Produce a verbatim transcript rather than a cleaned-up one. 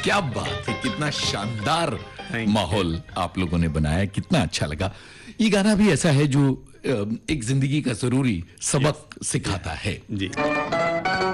क्या बात है, कितना शानदार Thank you. माहौल आप लोगों ने बनाया, कितना अच्छा लगा। ये गाना भी ऐसा है जो अ, एक जिंदगी का जरूरी सबक सिखाता है। जी।